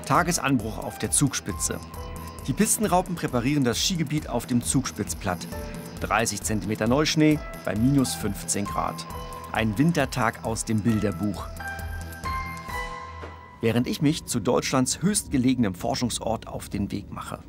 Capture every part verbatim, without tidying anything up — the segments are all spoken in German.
Tagesanbruch auf der Zugspitze. Die Pistenraupen präparieren das Skigebiet auf dem Zugspitzplatt. dreißig Zentimeter Neuschnee bei minus fünfzehn Grad. Ein Wintertag aus dem Bilderbuch. Während ich mich zu Deutschlands höchstgelegenem Forschungsort auf den Weg mache.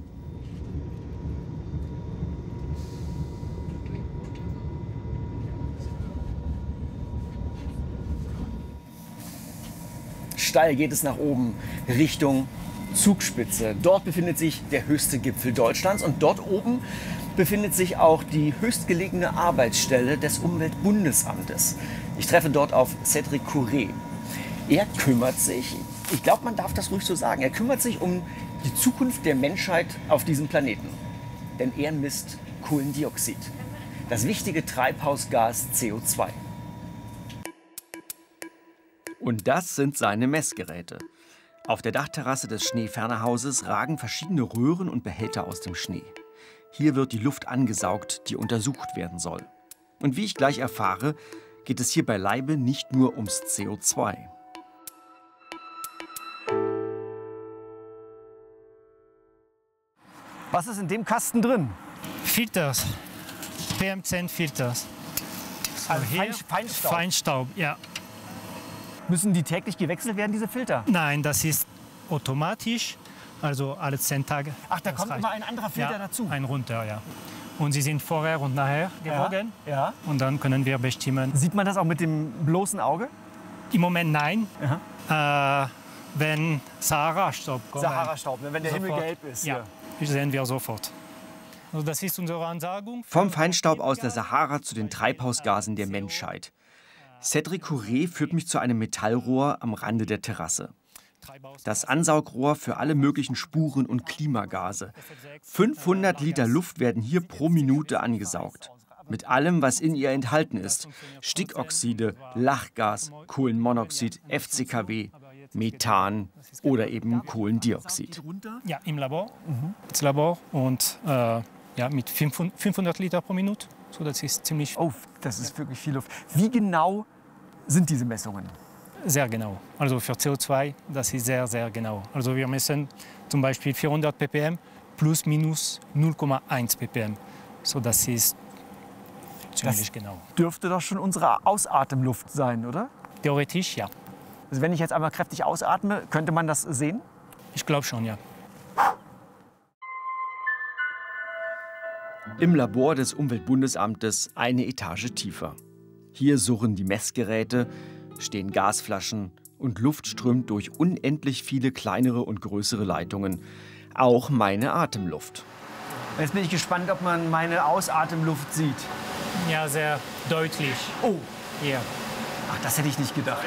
Steil geht es nach oben, Richtung Zugspitze. Dort befindet sich der höchste Gipfel Deutschlands und dort oben befindet sich auch die höchstgelegene Arbeitsstelle des Umweltbundesamtes. Ich treffe dort auf Cédric Courret. Er kümmert sich, ich glaube, man darf das ruhig so sagen, er kümmert sich um die Zukunft der Menschheit auf diesem Planeten. Denn er misst Kohlendioxid, das wichtige Treibhausgas C O zwei. Und das sind seine Messgeräte. Auf der Dachterrasse des Schneefernerhauses ragen verschiedene Röhren und Behälter aus dem Schnee. Hier wird die Luft angesaugt, die untersucht werden soll. Und wie ich gleich erfahre, geht es hier beileibe nicht nur ums C O zwei. Was ist in dem Kasten drin? Filters, P M zehn Filters. So Also hier, Fein, Feinstaub. Feinstaub, ja. Müssen die täglich gewechselt werden, diese Filter? Nein, das ist automatisch, also alle zehn Tage. Ach, da Das kommt reicht. immer ein anderer Filter ja, dazu? ein runter, ja. Und sie sind vorher und nachher gewogen. Ja, ja. Und dann können wir bestimmen. Sieht man das auch mit dem bloßen Auge? Im Moment nein. Äh, wenn Sahara-Staub kommt. Sahara-Staub, wenn der Himmel sofort. gelb ist. Ja, das sehen wir sofort. Also das ist unsere Ansagung. Vom Feinstaub aus der Sahara zu den Treibhausgasen der Menschheit. Cédric Courret führt mich zu einem Metallrohr am Rande der Terrasse. Das Ansaugrohr für alle möglichen Spuren und Klimagase. fünfhundert Liter Luft werden hier pro Minute angesaugt. Mit allem, was in ihr enthalten ist. Stickoxide, Lachgas, Kohlenmonoxid, F C K W, Methan oder eben Kohlendioxid. Ja, im Labor. Mhm. Das Labor und äh, ja, mit fünfhundert Liter pro Minute. So, das ist ziemlich. Oh, das ist wirklich viel Luft. Wie genau sind diese Messungen? Sehr genau. Also für C O zwei, das ist sehr, sehr genau. Also wir messen zum Beispiel vierhundert ppm plus minus null Komma eins ppm. So, das ist ziemlich das genau. Dürfte doch schon unsere Ausatemluft sein, oder? Theoretisch, ja. Also wenn ich jetzt einmal kräftig ausatme, könnte man das sehen? Ich glaube schon, ja. Im Labor des Umweltbundesamtes eine Etage tiefer. Hier surren die Messgeräte, stehen Gasflaschen und Luft strömt durch unendlich viele kleinere und größere Leitungen. Auch meine Atemluft. Jetzt bin ich gespannt, ob man meine Ausatemluft sieht. Ja, sehr deutlich. Oh, Ja. ach, das hätte ich nicht gedacht.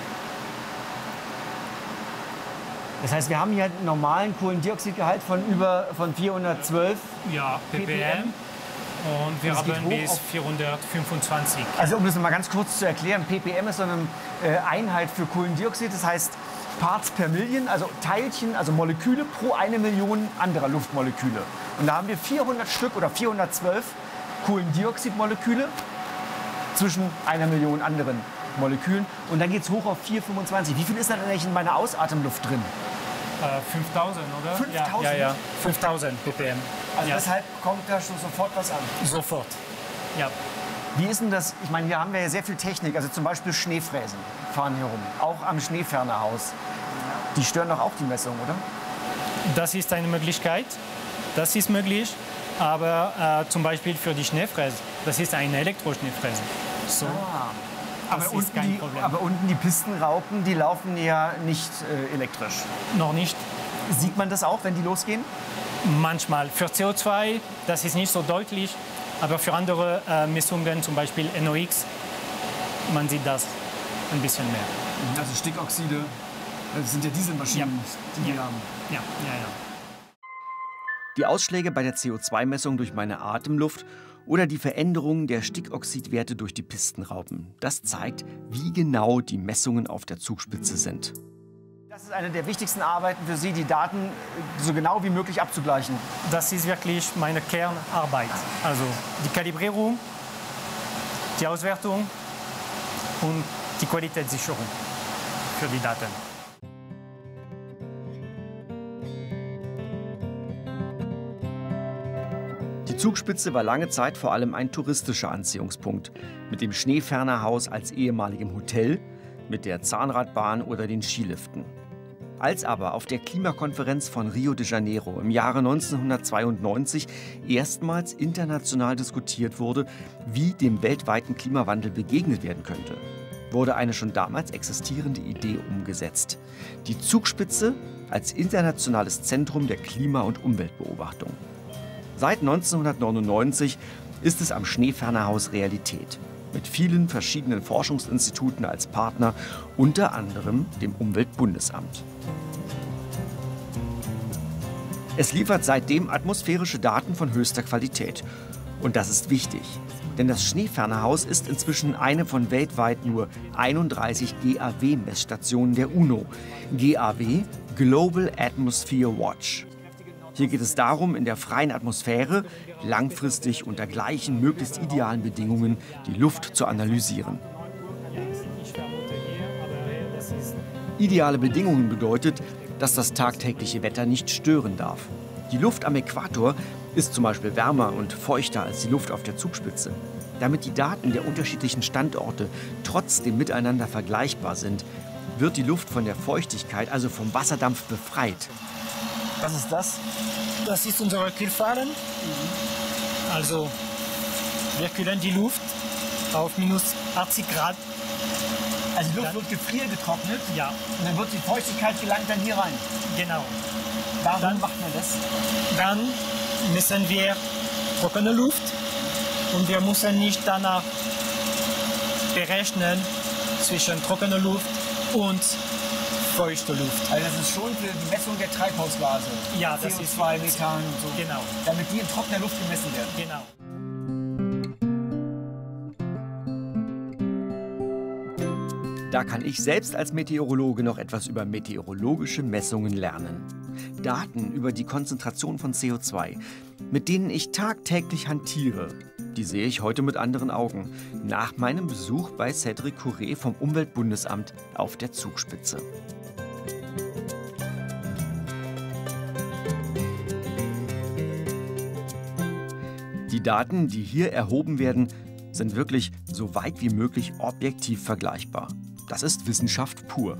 Das heißt, wir haben hier einen normalen Kohlendioxidgehalt von über von vierhundertzwölf. Ja, ppm. ppm. Und wir Das geht haben hoch bis auf- vierhundertfünfundzwanzig. Also um das mal ganz kurz zu erklären, ppm ist so eine äh, Einheit für Kohlendioxid. Das heißt Parts per Million, also Teilchen, also Moleküle pro eine Million anderer Luftmoleküle. Und da haben wir vierhundert Stück oder vierhundertzwölf Kohlendioxidmoleküle zwischen einer Million anderen Molekülen. Und dann geht es hoch auf vierhundertfünfundzwanzig. Wie viel ist dann eigentlich in meiner Ausatemluft drin? Äh, fünftausend, oder? fünftausend? Ja, ja, ja. fünftausend ppm. Also ja. deshalb kommt da schon sofort was an. Sofort. Ja. Wie ist denn das? Ich meine, hier haben wir ja sehr viel Technik. Also zum Beispiel Schneefräsen fahren hier rum. Auch am Schneefernerhaus. Die stören doch auch die Messung, oder? Das ist eine Möglichkeit. Das ist möglich. Aber äh, zum Beispiel für die Schneefräse, das ist eine Elektroschneefräse. So. Ah. Das Aber ist unten, kein die, Problem. aber unten die Pistenraupen, die laufen ja nicht äh, elektrisch. Noch nicht. Sieht man das auch, wenn die losgehen? Manchmal. Für C O zwei, das ist nicht so deutlich. Aber für andere äh, Messungen, zum Beispiel N O X, man sieht das ein bisschen mehr. Also Stickoxide, das sind ja Dieselmaschinen, Ja. die Ja. wir haben. Ja, ja, ja. Die Ausschläge bei der C O zwei Messung durch meine Atemluft oder die Veränderung der Stickoxidwerte durch die Pistenraupen. Das zeigt, wie genau die Messungen auf der Zugspitze sind. Das ist eine der wichtigsten Arbeiten für Sie, die Daten so genau wie möglich abzugleichen. Das ist wirklich meine Kernarbeit. Also die Kalibrierung, die Auswertung und die Qualitätssicherung für die Daten. Zugspitze war lange Zeit vor allem ein touristischer Anziehungspunkt, mit dem Schneefernerhaus als ehemaligem Hotel, mit der Zahnradbahn oder den Skiliften. Als aber auf der Klimakonferenz von Rio de Janeiro im Jahre neunzehnhundertzweiundneunzig erstmals international diskutiert wurde, wie dem weltweiten Klimawandel begegnet werden könnte, wurde eine schon damals existierende Idee umgesetzt. Die Zugspitze als internationales Zentrum der Klima- und Umweltbeobachtung. Seit neunzehnhundertneunundneunzig ist es am Schneefernerhaus Realität, mit vielen verschiedenen Forschungsinstituten als Partner, unter anderem dem Umweltbundesamt. Es liefert seitdem atmosphärische Daten von höchster Qualität. Und das ist wichtig, denn das Schneefernerhaus ist inzwischen eine von weltweit nur einunddreißig G A W-Messstationen der UNO. G A W, Global Atmosphere Watch. Hier geht es darum, in der freien Atmosphäre langfristig unter gleichen, möglichst idealen Bedingungen die Luft zu analysieren. Ideale Bedingungen bedeutet, dass das tagtägliche Wetter nicht stören darf. Die Luft am Äquator ist zum Beispiel wärmer und feuchter als die Luft auf der Zugspitze. Damit die Daten der unterschiedlichen Standorte trotzdem miteinander vergleichbar sind, wird die Luft von der Feuchtigkeit, also vom Wasserdampf, befreit. Was ist das? Das ist unser Kühlfahren. Also wir kühlen die Luft auf minus achtzig Grad. Also die Luft wird gefriergetrocknet? Ja. Und dann wird die Feuchtigkeit gelangt dann hier rein? Genau. Warum Dann- macht man das? Dann messen wir trockene Luft und wir müssen nicht danach berechnen zwischen trockener Luft und feuchter Luft. Also das ist schon für die Messung der Treibhausgase. Ja, das C O ist- zwei, Methan und so. Genau, Damit die in trockener Luft gemessen werden. genau. Da kann ich selbst als Meteorologe noch etwas über meteorologische Messungen lernen. Daten über die Konzentration von C O zwei, mit denen ich tagtäglich hantiere, die sehe ich heute mit anderen Augen, nach meinem Besuch bei Cédric Courret vom Umweltbundesamt auf der Zugspitze. Die Daten, die hier erhoben werden, sind wirklich so weit wie möglich objektiv vergleichbar. Das ist Wissenschaft pur.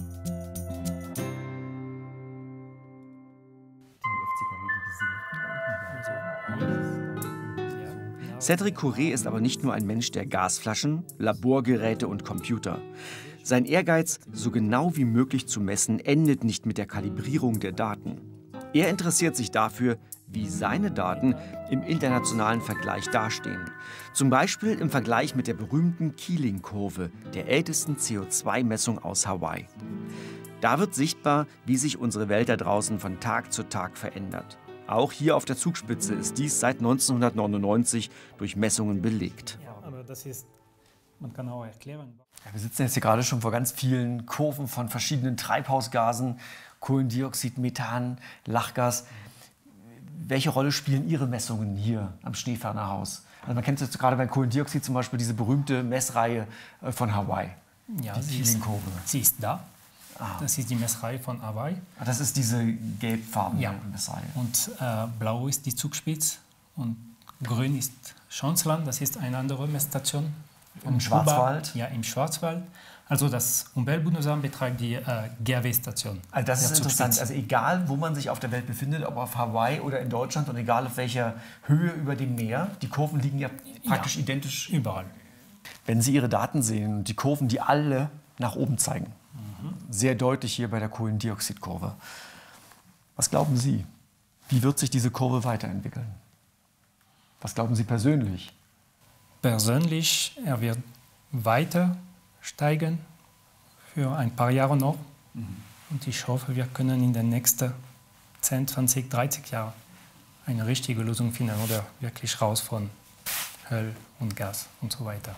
Cédric Courret ist aber nicht nur ein Mensch der Gasflaschen, Laborgeräte und Computer. Sein Ehrgeiz, so genau wie möglich zu messen, endet nicht mit der Kalibrierung der Daten. Er interessiert sich dafür, wie seine Daten im internationalen Vergleich dastehen. Zum Beispiel im Vergleich mit der berühmten Keeling-Kurve, der ältesten C O zwei Messung aus Hawaii. Da wird sichtbar, wie sich unsere Welt da draußen von Tag zu Tag verändert. Auch hier auf der Zugspitze ist dies seit neunzehnhundertneunundneunzig durch Messungen belegt. Ja, aber das ist, man kann auch erklären. Ja, wir sitzen jetzt hier gerade schon vor ganz vielen Kurven von verschiedenen Treibhausgasen, Kohlendioxid, Methan, Lachgas. Welche Rolle spielen Ihre Messungen hier am Schneefernerhaus? Also man kennt jetzt gerade bei Kohlendioxid zum Beispiel diese berühmte Messreihe äh, von Hawaii. Ja, die sie ist, Keeling-Kurve. sie ist da. Ah. Das ist die Messreihe von Hawaii. Ah, das ist diese gelbfarbene Ja. Messreihe. Und äh, blau ist die Zugspitze und grün ist Schonsland. Das ist eine andere Messstation. von Im Kuba. Schwarzwald? Ja, im Schwarzwald. Also das Umweltbundesamt betreibt die äh, G A W-Station. Also das ist der interessant. Zugspitze. Also egal, wo man sich auf der Welt befindet, ob auf Hawaii oder in Deutschland und egal auf welcher Höhe über dem Meer, die Kurven liegen ja praktisch Ja. identisch. Überall. Wenn Sie Ihre Daten sehen, die Kurven, die alle nach oben zeigen, sehr deutlich hier bei der Kohlendioxidkurve. Was glauben Sie? Wie wird sich diese Kurve weiterentwickeln? Was glauben Sie persönlich? Persönlich, er wird weiter steigen für ein paar Jahre noch. Und ich hoffe, wir können in den nächsten zehn, zwanzig, dreißig Jahren eine richtige Lösung finden oder wirklich raus von Öl und Gas und so weiter.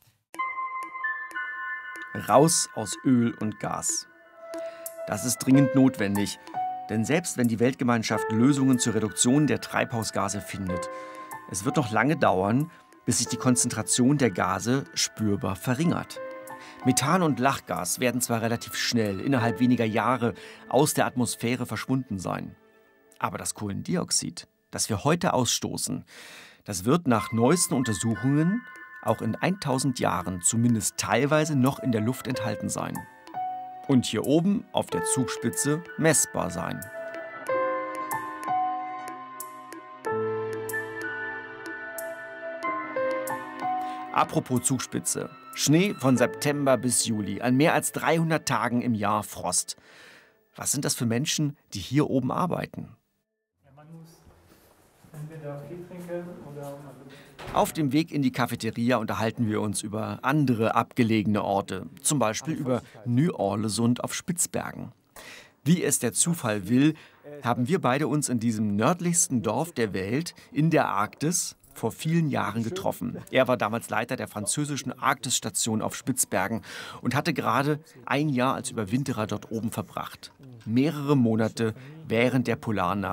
Raus aus Öl und Gas. Das ist dringend notwendig, denn selbst wenn die Weltgemeinschaft Lösungen zur Reduktion der Treibhausgase findet, es wird noch lange dauern, bis sich die Konzentration der Gase spürbar verringert. Methan und Lachgas werden zwar relativ schnell, innerhalb weniger Jahre, aus der Atmosphäre verschwunden sein. Aber das Kohlendioxid, das wir heute ausstoßen, das wird nach neuesten Untersuchungen auch in tausend Jahren zumindest teilweise noch in der Luft enthalten sein. Und hier oben auf der Zugspitze messbar sein. Apropos Zugspitze. Schnee von September bis Juli, an mehr als dreihundert Tagen im Jahr Frost. Was sind das für Menschen, die hier oben arbeiten? Man muss entweder viel trinken oder... Auf dem Weg in die Cafeteria unterhalten wir uns über andere abgelegene Orte, zum Beispiel über Ny-Orlesund auf Spitzbergen. Wie es der Zufall will, haben wir beide uns in diesem nördlichsten Dorf der Welt in der Arktis vor vielen Jahren getroffen. Er war damals Leiter der französischen Arktis-Station auf Spitzbergen und hatte gerade ein Jahr als Überwinterer dort oben verbracht. Mehrere Monate während der Polarnacht.